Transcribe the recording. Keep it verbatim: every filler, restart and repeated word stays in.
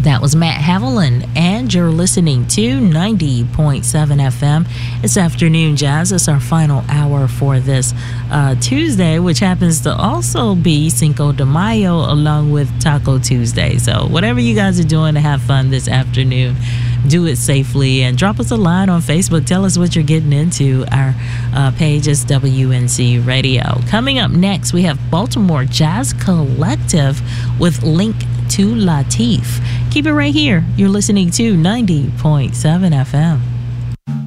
That was Matt Haviland, and you're listening to ninety point seven F M. It's Afternoon Jazz. It's our final hour for this uh, Tuesday, which happens to also be Cinco de Mayo along with Taco Tuesday. So whatever you guys are doing to have fun this afternoon, do it safely and drop us a line on Facebook. Tell us what you're getting into. Our uh, page is W N C Radio. Coming up next, we have Baltimore Jazz Collective with Link to Latif. Keep it right here. You're listening to ninety point seven F M.